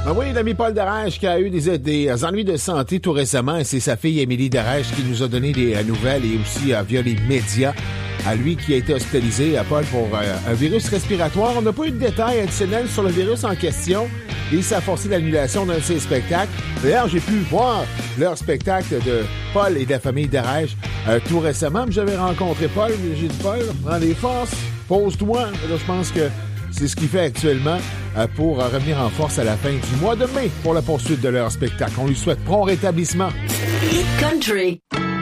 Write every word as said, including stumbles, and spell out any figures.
Ben oui, l'ami Paul Darèche qui a eu des, des ennuis de santé tout récemment et c'est sa fille Émilie Darèche qui nous a donné des nouvelles et aussi euh, via les médias. À lui qui a été hospitalisé, à Paul, pour euh, un virus respiratoire. On n'a pas eu de détails additionnels sur le virus en question et ça a forcé l'annulation d'un de ses spectacles. D'ailleurs, j'ai pu voir leur spectacle de Paul et de la famille Darèche euh, tout récemment. J'avais rencontré Paul, j'ai dit, Paul, prends les forces, pose-toi. Là, je pense que c'est ce qu'il fait actuellement euh, pour euh, revenir en force à la fin du mois de mai pour la poursuite de leur spectacle. On lui souhaite prompt rétablissement. Hit Country.